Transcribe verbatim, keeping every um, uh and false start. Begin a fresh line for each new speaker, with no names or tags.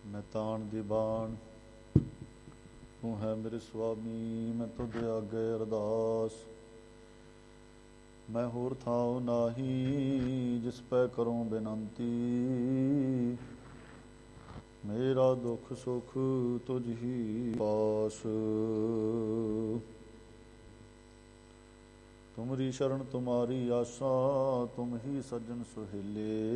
ਮੈਂ ਤਾਣ ਦੀ ਬਾਣ, ਤੂੰ ਹੈ ਮੇਰੇ ਸੁਆਮੀ, ਮੈਂ ਤੁਧ ਆਗੇ ਅਰਦਾਸ। ਮੈਂ ਹੋਰ ਥਾਉ ਨਾਹੀ, ਜਿਸ ਪੈ ਕਰੂੰ ਬੇਨੰਤੀ। ਮੇਰਾ ਦੁੱਖ ਸੁਖ ਤੁਝ ਹੀ ਪਾਸ। ਤੁਮਰੀ ਸ਼ਰਨ ਤੁਮਾਰੀ ਆਸਾ, ਤੁਮ ਹੀ ਸੱਜਣ ਸੁਹੇਲੇ।